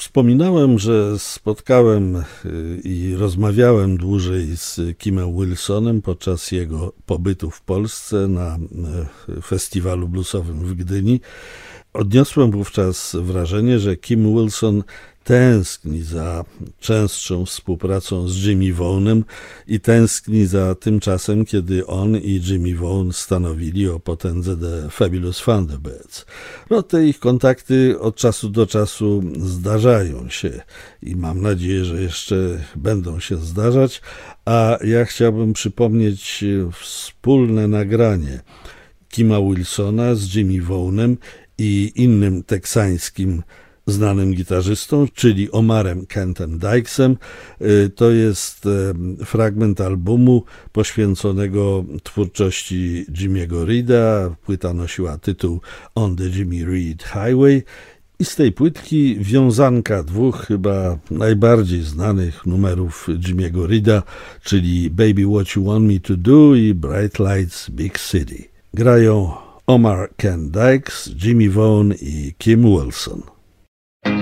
Wspominałem, że spotkałem i rozmawiałem dłużej z Kimem Wilsonem podczas jego pobytu w Polsce na festiwalu bluesowym w Gdyni. Odniosłem wówczas wrażenie, że Kim Wilson tęskni za częstszą współpracą z Jimmy Vaughanem i tęskni za tym czasem, kiedy on i Jimmy Vaughan stanowili o potędze The Fabulous Thunderbirds. Te ich kontakty od czasu do czasu zdarzają się i mam nadzieję, że jeszcze będą się zdarzać, a ja chciałbym przypomnieć wspólne nagranie Kima Wilsona z Jimmy Vaughanem i innym teksańskim znanym gitarzystą, czyli Omarem Kentem Dykesem. To jest fragment albumu poświęconego twórczości Jimmy'ego Reeda. Płyta nosiła tytuł On the Jimmy Reed Highway i z tej płytki wiązanka dwóch chyba najbardziej znanych numerów Jimmy'ego Reeda, czyli Baby What You Want Me to Do i Bright Lights Big City. Grają Omar Kent Dykes, Jimmy Vaughan i Kim Wilson.